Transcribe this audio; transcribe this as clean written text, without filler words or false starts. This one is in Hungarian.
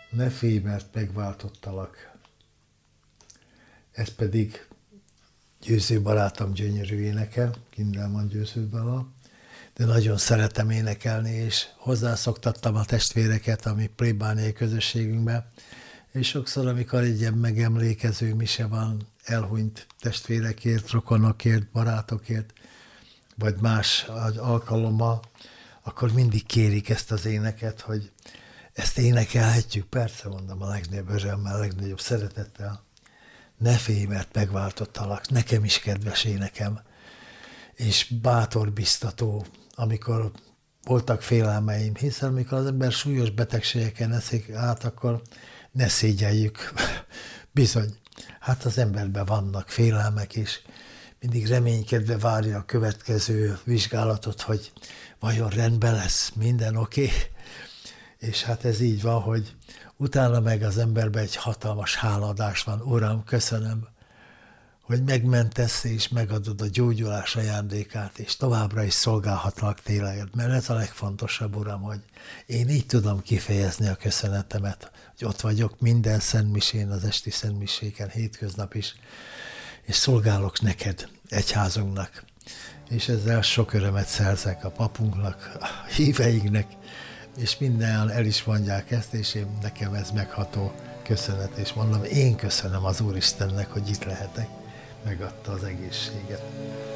Ne félj, mert megváltottalak. Ez pedig Győző barátom gyönyörű éneke, Kindelman Győző Bela, de nagyon szeretem énekelni, és hozzászoktattam a testvéreket a mi plébániai közösségünkbe, és sokszor, amikor egy ilyen megemlékező mise van, elhunyt testvérekért, rokonokért, barátokért, vagy más alkalommal, akkor mindig kérik ezt az éneket, hogy ezt énekelhetjük. Persze, mondom, a legnagyobb örömmel, a legnagyobb szeretettel. Ne félj, mert megváltottalak, nekem is kedves énekem. És bátor, biztató, amikor voltak félelmeim, hiszen amikor az ember súlyos betegségeken eszik át, akkor ne szégyeljük. Bizony, hát az emberben vannak félelmek is. Mindig reménykedve várja a következő vizsgálatot, hogy vajon rendben lesz, minden oké. És hát ez így van, hogy utána meg az emberben egy hatalmas hálaadás van. Uram, köszönöm, hogy megmentesz és megadod a gyógyulás ajándékát, és továbbra is szolgálhatlak téged, mert ez a legfontosabb, Uram, hogy én így tudom kifejezni a köszönetemet, hogy ott vagyok minden szentmisén, az esti szentmiséken, hétköznap is, és szolgálok neked, egyházunknak, és ezzel sok örömet szerzek a papunknak, a híveinknek, és minden el is mondják ezt, és nekem ez megható köszönet, és mondom, én köszönöm az Úristennek, hogy itt lehetek, megadta az egészséget.